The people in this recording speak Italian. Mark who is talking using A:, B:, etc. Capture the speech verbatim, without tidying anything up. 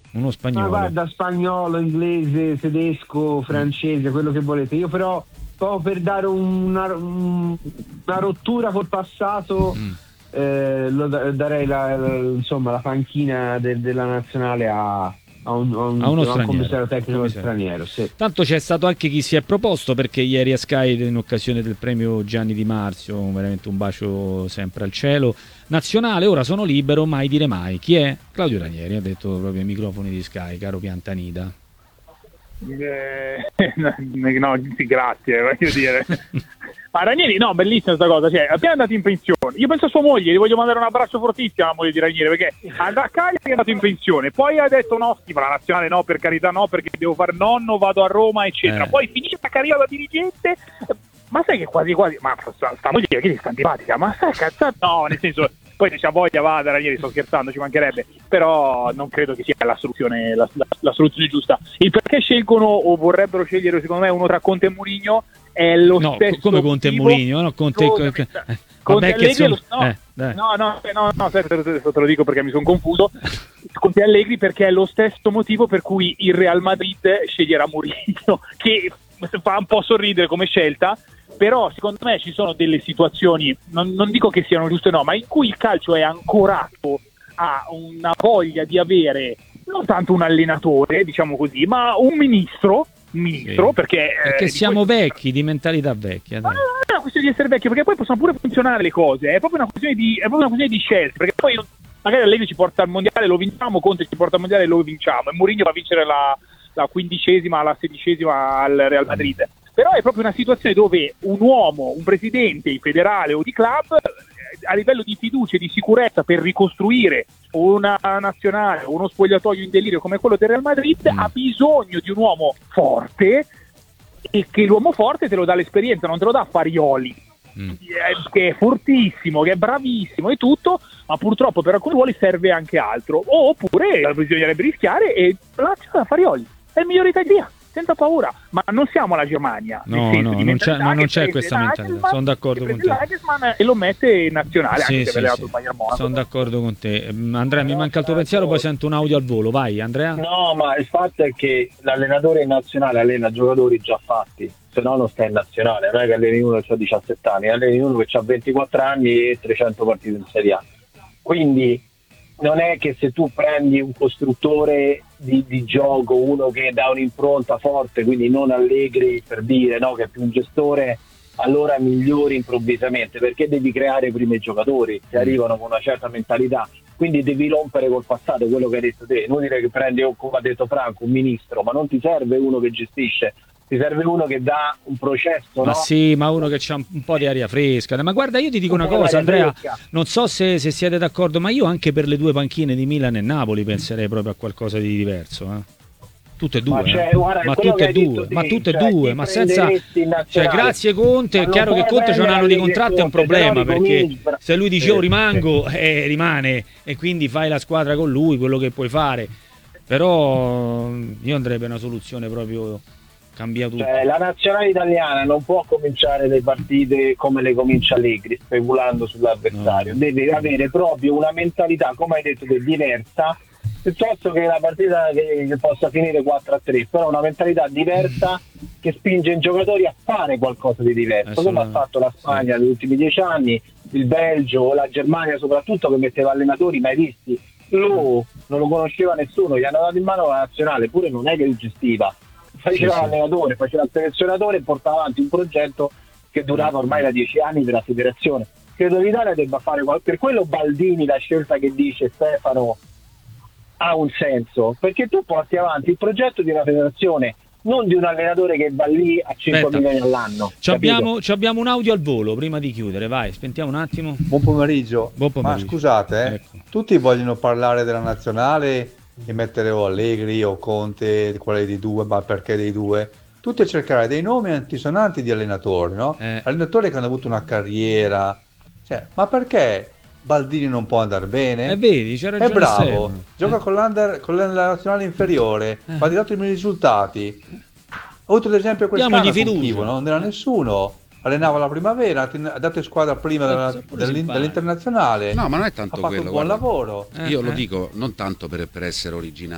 A: Uno spagnolo.
B: Ma guarda, spagnolo, inglese, tedesco, francese, quello che volete. Io però, proprio per dare una, una rottura col passato, mm. eh, lo darei la, la, insomma, la panchina de, della nazionale a... A, un, a, un,
A: a uno
B: a
A: straniero,
B: un commissario tecnico
A: commissario.
B: straniero, sì.
A: Tanto c'è stato anche chi si è proposto, perché ieri a Sky, in occasione del premio Gianni Di Marzio, veramente un bacio sempre al cielo, nazionale, ora sono libero, mai dire mai. Chi è? Claudio Ranieri, ha detto proprio ai microfoni di Sky, caro Piantanida.
C: Eh, no, sì, grazie, voglio dire. Ma Ranieri, no, bellissima questa cosa, cioè, è appena andato in pensione. Io penso a sua moglie, gli voglio mandare un abbraccio fortissimo alla moglie di Ranieri, perché a Cagliari è andato in pensione, poi ha detto no, sì, ma la nazionale no, per carità no, perché devo fare nonno, vado a Roma, eccetera. Eh. Poi finisce la carriera da dirigente, ma sai che quasi quasi, ma sta, sta moglie che sta antipatica, ma sai cazzato, no, nel senso... Poi se c'ha voglia va da Ranieri, sto scherzando, ci mancherebbe, però non credo che sia la soluzione, la, la, la soluzione giusta. Il perché scelgono o vorrebbero scegliere, secondo me, uno tra Conte e Mourinho è lo
A: no,
C: stesso.
A: Come Conte e Mourinho? No, Conte,
C: Conte,
A: Conte,
C: eh, Conte Allegri
A: sono...
C: lo, no,
A: eh,
C: no, no, no, no, te, te, te, te lo dico perché mi sono confuso. Conte Allegri perché è lo stesso motivo per cui il Real Madrid sceglierà Mourinho, che fa un po' sorridere come scelta. Però secondo me ci sono delle situazioni, non, non dico che siano giuste no, ma in cui il calcio è ancorato a una voglia di avere non tanto un allenatore, diciamo così, ma un ministro, un ministro sì. perché,
A: perché
C: eh,
A: siamo
C: questo...
A: vecchi, di mentalità vecchia.
C: Ma non è una questione di essere vecchi, perché poi possono pure funzionare le cose, è proprio una questione di, è proprio una questione di scelte, perché poi magari Allegri ci porta al mondiale, lo vinciamo, Conte ci porta al mondiale, lo vinciamo, e Mourinho va a vincere la, la quindicesima, la sedicesima al Real Madrid. Però è proprio una situazione dove un uomo, un presidente federale o di club, a livello di fiducia e di sicurezza per ricostruire una nazionale o uno spogliatoio in delirio come quello del Real Madrid, mm. ha bisogno di un uomo forte, e che l'uomo forte te lo dà l'esperienza, non te lo dà Farioli, mm. che è fortissimo, che è bravissimo e tutto, ma purtroppo per alcuni ruoli serve anche altro. Oppure bisognerebbe rischiare e lascia Farioli, è il migliore italiano, senza paura, ma non siamo la Germania,
A: no, no, non c'è, ma non c'è questa mentalità, sono d'accordo con te.
C: E lo mette in nazionale,
A: sì,
C: anche
A: sì,
C: se aveva
A: sì.
C: il Bayern Monaco.
A: Sono d'accordo con te. Andrea, mi manca il tuo pensiero, poi sento un audio al volo, vai Andrea.
D: No, ma il fatto è che l'allenatore in nazionale allena giocatori già fatti, se no non sta in nazionale, non è che alleni uno che ha diciassette anni, alleni uno che ha ventiquattro anni e trecento partite in Serie A. Quindi non è che se tu prendi un costruttore di, di gioco, uno che dà un'impronta forte, quindi non Allegri per dire, no, che è più un gestore, allora migliori improvvisamente, perché devi creare prima i giocatori che arrivano con una certa mentalità, quindi devi rompere col passato, quello che hai detto te. Inutile che prendi, come ha detto Franco, un ministro, ma non ti serve uno che gestisce, ti serve uno che dà un processo,
A: ma
D: no?
A: sì, ma uno che c'ha un po' di aria fresca. Ma guarda, io ti dico una cosa, Andrea, non so se, se siete d'accordo, ma io anche per le due panchine di Milan e Napoli penserei proprio a qualcosa di diverso, eh? Tutte e due,
D: ma, cioè,
A: eh.
D: guarda,
A: ma tutte e due,
D: te,
A: ma tutte e
D: cioè,
A: due, ma senza, cioè, grazie Conte, è chiaro che Conte c'ha un anno di contratto, è un problema, perché se lui dice io rimango, eh, rimane, e quindi fai la squadra con lui, quello che puoi fare. Però io andrei per una soluzione proprio cambia tutto.
D: Cioè, la nazionale italiana non può cominciare le partite come le comincia Allegri, speculando sull'avversario, no. Deve avere proprio una mentalità, come hai detto, diversa, piuttosto che la partita che, che possa finire quattro a tre, però una mentalità diversa che spinge i giocatori a fare qualcosa di diverso, come ha fatto la Spagna sì. negli ultimi dieci anni, il Belgio, la Germania soprattutto, che metteva allenatori mai visti. Lo non lo conosceva nessuno, gli hanno dato in mano la nazionale, pure non è che li gestiva, faceva sì, l'allenatore, sì. faceva il selezionatore e portava avanti un progetto che durava ormai da dieci anni per la federazione. Credo che l'Italia debba fare qualcosa, per quello Baldini, la scelta che dice Stefano, ha un senso, perché tu porti avanti il progetto di una federazione, non di un allenatore che va lì a cinque milioni all'anno.
A: Ci abbiamo, ci abbiamo un audio al volo prima di chiudere, vai, spentiamo un attimo.
E: Buon pomeriggio.
A: Buon pomeriggio.
E: Ma scusate, eh,
A: ecco.
E: tutti vogliono parlare della nazionale e mettere o Allegri o Conte, quale dei due, ma perché dei due? Tutti a cercare dei nomi antisonanti di allenatori, no?
A: Eh.
E: Allenatori che hanno avuto una carriera, cioè, ma perché Baldini non può andare bene?
A: E eh, vedi, c'è ragione.
E: È bravo,
A: sempre.
E: gioca
A: eh.
E: con, l'under, con la nazionale inferiore,
A: eh.
E: ha dato i miei risultati. Ho avuto l'esempio quest'anno con Chivo, no? Non era nessuno, allenava la primavera, ha dato in squadra prima della, dell'in, dell'internazionale.
F: No, ma non è tanto
E: ha fatto
F: quello.
E: un buon
F: guarda.
E: lavoro.
F: Io
A: eh,
F: lo
A: eh.
F: dico non tanto per, per essere originale.